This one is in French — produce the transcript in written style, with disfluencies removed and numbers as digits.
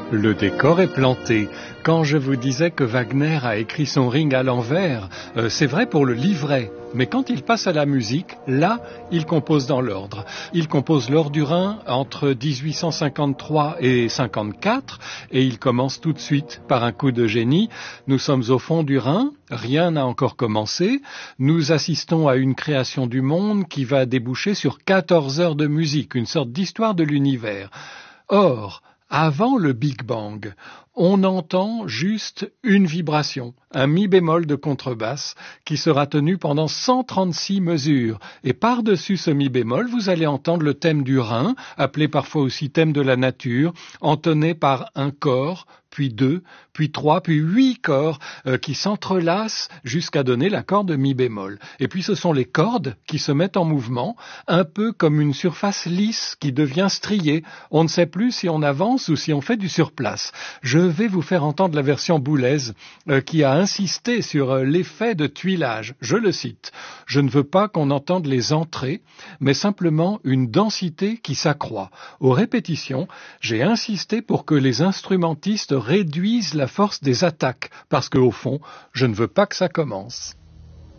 Le décor est planté. Quand je vous disais que Wagner a écrit son Ring à l'envers, c'est vrai pour le livret. Mais quand il passe à la musique, là, il compose dans l'ordre. Il compose l'Or du Rhin entre 1853 et 54, et il commence tout de suite par un coup de génie. Nous sommes au fond du Rhin, rien n'a encore commencé. Nous assistons à une création du monde qui va déboucher sur 14 heures de musique, une sorte d'histoire de l'univers. Or, avant le Big Bang, on entend juste une vibration, un mi bémol de contrebasse qui sera tenu pendant 136 mesures. Et par-dessus ce mi bémol, vous allez entendre le thème du Rhin, appelé parfois aussi thème de la nature, entonné par un corps, puis 2, puis 3, puis 8 corps qui s'entrelacent jusqu'à donner l'accord de mi bémol. Et puis ce sont les cordes qui se mettent en mouvement, un peu comme une surface lisse qui devient striée. On ne sait plus si on avance ou si on fait du surplace. Je vais vous faire entendre la version Boulez qui a insisté sur l'effet de tuilage. Je le cite. « Je ne veux pas qu'on entende les entrées, mais simplement une densité qui s'accroît. Aux répétitions, j'ai insisté pour que les instrumentistes réduisent la force des attaques, parce qu'au fond, je ne veux pas que ça commence. »